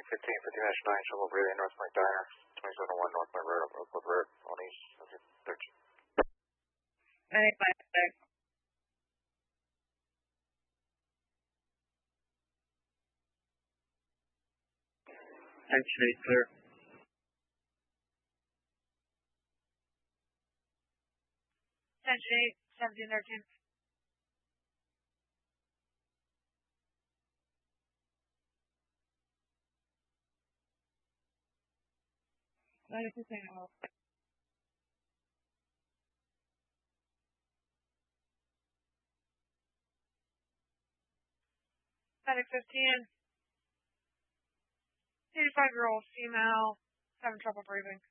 15, 50-9, Shovel Breathing, North Point Diner, 2701 North Point Road, Oakwood Road, on East, 13. Any flight there? Attention 8 clear. Attention 8, 1713. That is the same. Medic 15. 85-year-old female, having trouble breathing.